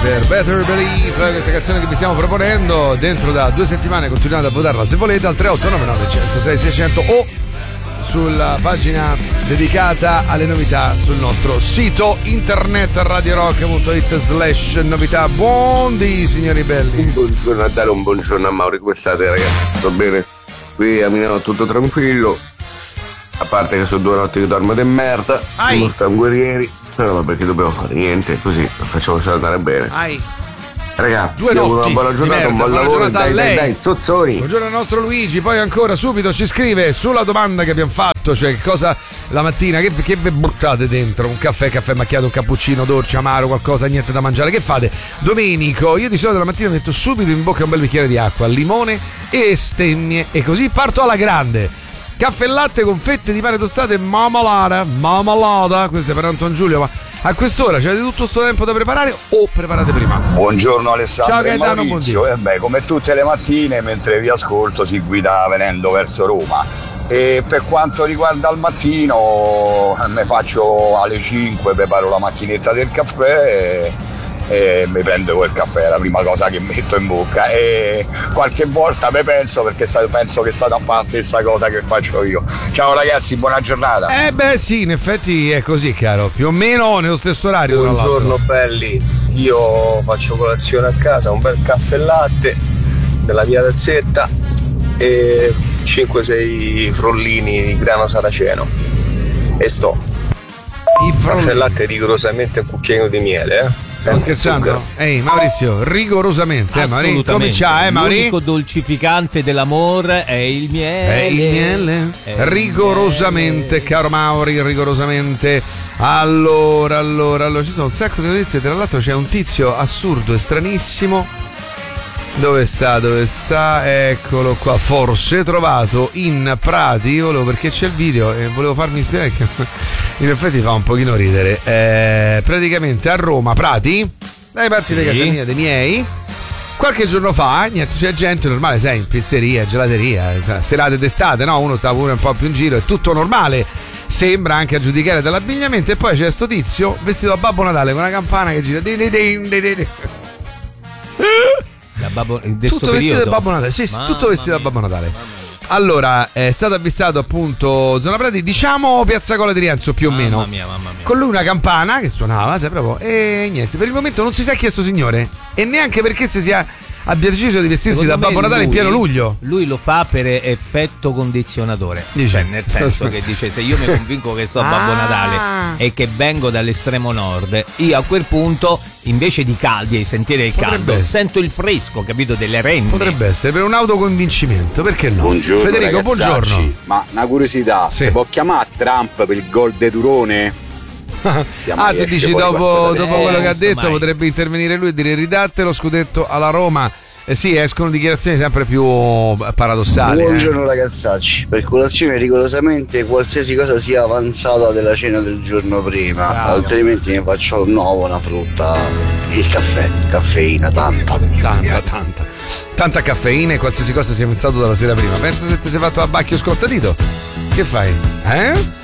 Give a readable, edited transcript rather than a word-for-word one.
per Better Believe, questa canzone che vi stiamo proponendo dentro da 2 settimane. Continuate a votarla se volete al 3899 106 600 o sulla pagina dedicata alle novità sul nostro sito internet radiorock.it/novità. Buondì signori belli. Un buongiorno a dare un buongiorno a Mauri, come state ragazzi? Tutto bene? Qui a Milano tutto tranquillo, a parte che sono 2 notti che dormo di merda, non stanno guerrieri, però vabbè che dobbiamo fare, niente, così facciamoci andare bene. Ragazzi, 2 notti, una buona giornata, un buon lavoro, dai, zozzoni. Buongiorno al nostro Luigi, poi ancora subito ci scrive sulla domanda che abbiamo fatto, cioè che cosa la mattina, che vi buttate dentro? Un caffè macchiato, un cappuccino, dolce, amaro, qualcosa, niente da mangiare, che fate? Domenico, io di solito la mattina metto subito in bocca un bel bicchiere di acqua, limone e stemmie e così parto alla grande. Caffè e latte con fette di pane tostate e mamalada, questo è per Anton Giulio, ma a quest'ora c'avete tutto sto tempo da preparare o preparate prima? Buongiorno Alessandro. Ciao Gaetano, e Maurizio. Come tutte le mattine mentre vi ascolto si guida venendo verso Roma. E per quanto riguarda il mattino, ne faccio alle 5, preparo la macchinetta del caffè e mi prendo quel caffè, è la prima cosa che metto in bocca, e qualche volta me penso, perché penso che state a fare la stessa cosa che faccio io. Ciao ragazzi, buona giornata. Sì, in effetti è così, caro, più o meno nello stesso orario. Buongiorno belli, io faccio colazione a casa, un bel caffè e latte della via Tazzetta e 5-6 frollini di grano saraceno e sto. Caffè e latte rigorosamente un cucchiaino di miele, Stiamo scherzando? Ehi Maurizio, rigorosamente, Mauri, come c'ha, Mauri? L'unico dolcificante dell'amore è il miele. Rigorosamente, caro Mauri, rigorosamente. Allora, ci sono un sacco di notizie, tra l'altro c'è un tizio assurdo e stranissimo. Dove sta? Eccolo qua, forse trovato in Prati, perché c'è il video e volevo farmi spiegare che in effetti fa un pochino ridere. Praticamente a Roma, Prati, dai parti di casa mia, dei miei, qualche giorno fa, niente, c'è gente normale, sai, in pizzeria, gelateria, serate d'estate, no? Uno sta pure un po' più in giro, è tutto normale, sembra anche a giudicare dall'abbigliamento, e poi c'è sto tizio vestito da Babbo Natale con una campana che gira tutto vestito da Babbo Natale, sì, tutto vestito da Babbo Natale. Allora, è stato avvistato appunto zona Prati, diciamo Piazza Colle di Rienzo più o meno. Mamma mia. Con lui una campana che suonava, sai, proprio, e niente, per il momento non si sa chi è sto signore e neanche perché abbia deciso di vestirsi da Babbo Natale in pieno luglio. Lui lo fa per effetto condizionatore, cioè nel senso che dice: se io mi convinco che sto a Babbo Natale e che vengo dall'estremo nord, io a quel punto invece di sentire il caldo sento il fresco, capito, delle renne. Potrebbe essere per un autoconvincimento, perché no? Buongiorno Federico, ragazzacci. buongiorno. Ma una curiosità, si può chiamare Trump per il gol de Turone? Tu dici dopo quello che ha detto potrebbe intervenire lui e dire: ridate lo scudetto alla Roma. Sì, escono dichiarazioni sempre più paradossali. Buongiorno ragazzacci, per colazione rigorosamente qualsiasi cosa sia avanzata della cena del giorno prima. Bravo. Altrimenti ne faccio un uovo, una frutta, il caffè, caffeina, tanta caffeina e qualsiasi cosa sia avanzato dalla sera prima. Pensa se ti sei fatto a bacchio scottadito, che fai?